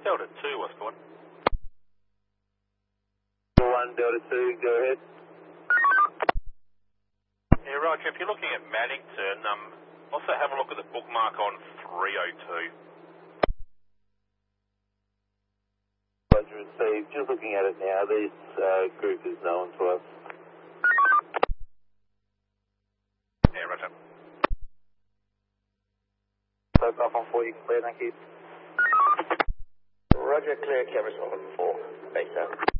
Delta 2, what's going? 1 Delta 2, go ahead. Yeah, Roger, if you're looking at Maddington, also have a look at the bookmark on 302. Roger, received. Just looking at it now, this group is known to us. Yeah, Roger. Take off on 4, you can clear, thank you. Roger, clear, cameras 1 4, base out.